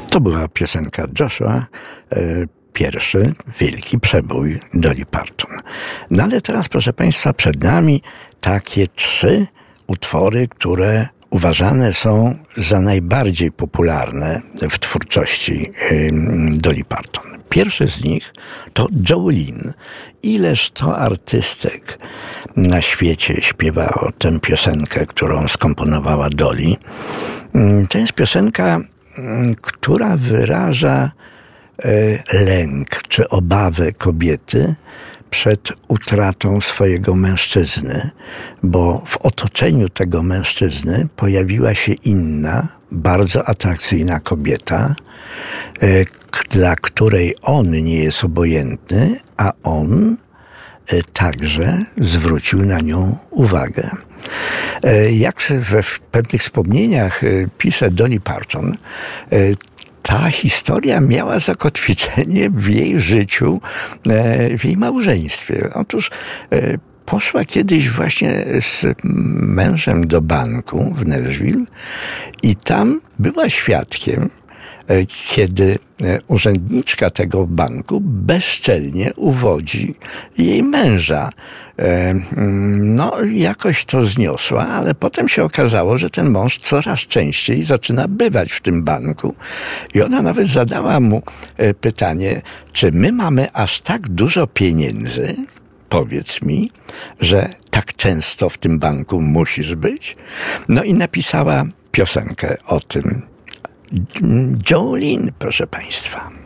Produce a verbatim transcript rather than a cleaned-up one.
To była piosenka Joshua, pierwszy wielki przebój Dolly Parton. No ale teraz, proszę Państwa, przed nami takie trzy utwory, które uważane są za najbardziej popularne w twórczości Dolly Parton. Pierwszy z nich to Jolene. Ileż to artystek na świecie śpiewało tę piosenkę, którą skomponowała Dolly. To jest piosenka, która wyraża lęk czy obawę kobiety przed utratą swojego mężczyzny, bo w otoczeniu tego mężczyzny pojawiła się inna, bardzo atrakcyjna kobieta, dla której on nie jest obojętny, a on także zwrócił na nią uwagę. Jak we pewnych wspomnieniach pisze Dolly Parton, ta historia miała zakotwiczenie w jej życiu, w jej małżeństwie. Otóż poszła kiedyś właśnie z mężem do banku w Nashville i tam była świadkiem, kiedy urzędniczka tego banku bezczelnie uwodzi jej męża. No, jakoś to zniosła, ale potem się okazało, że ten mąż coraz częściej zaczyna bywać w tym banku. I ona nawet zadała mu pytanie, czy my mamy aż tak dużo pieniędzy, powiedz mi, że tak często w tym banku musisz być? No i napisała piosenkę o tym. Jolene, proszę Państwa.